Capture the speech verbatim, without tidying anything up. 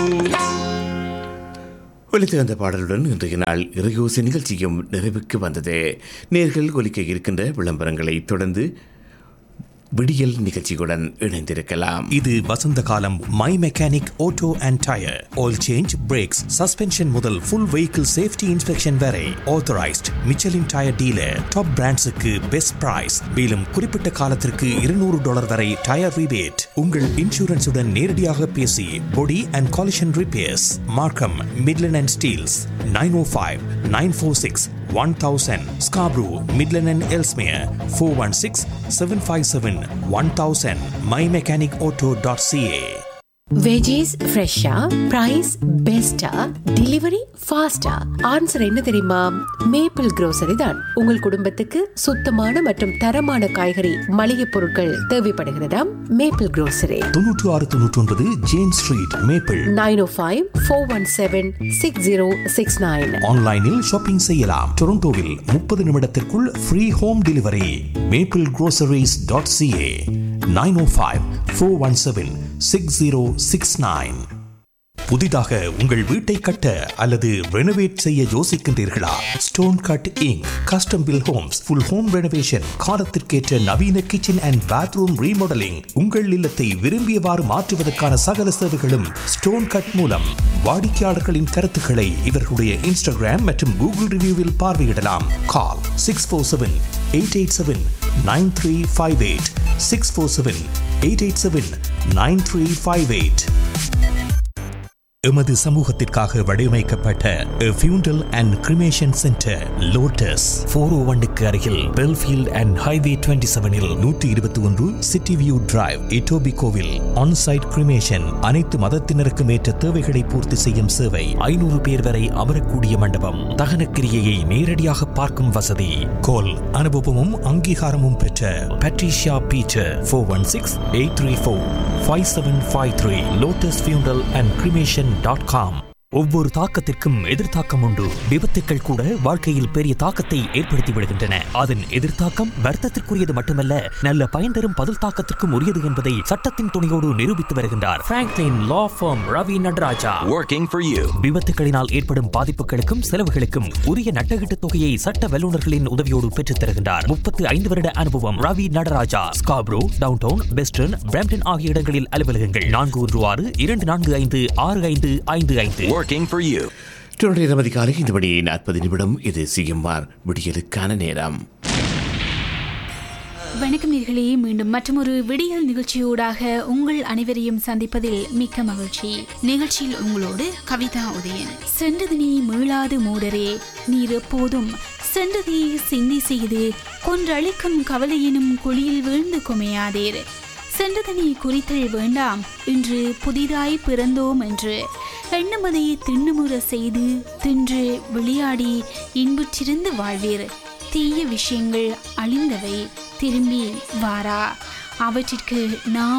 ஒலித்த அந்த பாடலுடன் இன்றைய நாள் இறையோசை நிகழ்ச்சியும் நிறைவுக்கு வந்தது. நேர்கள் ஒலிக்க இருக்கின்ற விளம்பரங்களை தொடர்ந்து விடியல் நிகழ்ச்சியுடன் இணைந்திருக்கலாம். இது வசந்த காலம். My mechanic auto and tyre oil change, breaks, suspension முதல் ஃபுல் வெஹிக்கிள் சேஃப்டி இன்ஸ்பெக்ஷன் வரை authorised Michelin tyre dealer. Top பிராண்ட்ஸுக்கு best price. மேலும் குறிப்பிட்ட காலத்திற்கு இருநூறு டாலர் வரை டயர் ரிபேட். உங்கள் இன்சூரன்ஸுடன் நேரடியாக பேசி பொடி அண்ட் காலிஷன் ரிப்பேர்ஸ். மார்க்கம், Midland and Steeles. Nine O five nine four six one thousand. Scarborough, Midland and Ellesmere four one six seven five seven one thousand. my mechanic auto dot c a. Veggies ஃப்ரெஷ்ஷா, price பெஸ்டா, delivery ஃபாஸ்டா? Answer என்ன தெரியுமா? Maple grocery தான். உங்கள் குடும்பத்துக்கு சுத்தமான மற்றும் தரமான காய்கறி மளிகை பொருட்கள் தேவைப்படுகிறதாம். மேப்பிள் grocery தொன்னூற்று ஆறு தொன்னூற்றி ஒன்பது ஜேம்ஸ் ஸ்ட்ரீட், மேப்பிள். நைன் ஓ five four one seven six zero six nine. ஆன்லைனில் ஷாப்பிங் செய்யலாம். டொரண்டோவில் முப்பது நிமிடத்திற்குள் free home delivery. Maple groceries dot c a. Nine O five four one seven six zero six nine. புதிதாக உங்கள் வீட்டை கட்ட அல்லது renovate செய்ய யோசிக்கின்றீர்களா? Stone cut ink custom bill Holmes, full home renovation, காலத்திற்கேற்ற நவீன கிச்சன் அண்ட் பாத்ரூம் ரீமாடலிங், உங்கள் இல்லத்தை விரும்பியவாறு மாற்றுவதற்கான சகல சேவைகளும் ஸ்டோன் கட் மூலம். வாடிக்கையாளர்களின் கருத்துக்களை இவர்களுடைய இன்ஸ்டாகிராம் மற்றும் கூகுள் ரிவ்யூவில் பார்வையிடலாம். கால் six four seven eight eight seven nine three five eight six four seven eight eight seven nine three five eight. எமது சமூகத்திற்காக வடிவமைக்கப்பட்ட ஃபியூண்டல் and cremation centre lotus four ஓ ஒன்னுக்கு அருகில் பெல்ஃபீல்ட் அண்ட் ஹைவே டுவெண்ட்டி செவனில் நூற்றி இருபத்தி ஒன்று city view drive, இட்டோபிகோவில். Onsite cremation, அனைத்து மதத்தினருக்கும் ஏற்ற தேவைகளை பூர்த்தி செய்யும் சேவை. ஐநூறு பேர் வரை அமரக்கூடிய மண்டபம். தகன கிரியையை நேரடியாக பார்க்கும் வசதி. கோல் அனுபவமும் அங்கீகாரமும் பெற்ற Patricia Peter. Four one six eight three four five seven five three. Lotus ஃபியூண்டல் அண்ட் கிரிமேஷன் டாட் காம். ஒவ்வொரு தாக்கத்திற்கும் எதிர்த்தாக்கம் உண்டு. விபத்துக்கள் கூட வாழ்க்கையில் பெரிய தாக்கத்தை ஏற்படுத்தி விடுகின்றன. அதன் எதிர்த்தாக்கம் வருத்தத்திற்குரியது மட்டுமல்ல, நல்ல பயன் தரும் பதில் தாக்கத்திற்கும் உரியது என்பதை சட்டத்தின் துணையோடு நிரூபித்து வருகின்றார் Franklin law form Ravi Nataraja. Working for you. விபத்துகளினால் ஏற்படும் பாதிப்புகளுக்கும் செலவுகளுக்கும் உரிய நட்டகீட்டு தொகையை சட்ட வல்லுநர்களின் உதவியோடு பெற்றுத் தருகின்றார். முப்பத்தி ஐந்து வருட அனுபவம். Ravi Nataraja. Scarborough, downtown, western, Brampton ஆகிய இடங்களில் அலுவலகங்கள். நான்கு ஒன்று ஆறு இரண்டு நான்கு ஐந்து ஆறு ஐந்து ஐந்து ஐந்து. Working for you. தொடர்ந்து நமது காலை இந்த மணி நாற்பது நிமிடம். இது சிஎம்ஆர் விடியலுக்கான நேரம். வணக்கம் நேர்களே, மீண்டும் மற்றொரு விடியல் நிகழ்ச்சியோடாக உங்கள் அனைவரையும் சந்திப்பதில் மிக்க மகிழ்ச்சி. நிகழ்ச்சியில் உங்களோடு கவிதா உதயன். சென்றது நீ மீளாது மூடரே, நீர் எப்போதும் சென்றதை சிந்தி செய்து கொன்றளிக்கும் கவலையினும் குழியில் வீழ்ந்து குமையாதேர். சென்றதனை குறித்தல் வேண்டாம், இன்று புதிதாய் பிறந்தோம் என்று எண்ணுமதை திண்ணுமுற செய்து தின்று விளையாடி இன்புற்றிருந்து வாழ்வீர். தீய விஷயங்கள் அழிந்தவை, திரும்பி வாரா. அவற்றிற்கு நாம்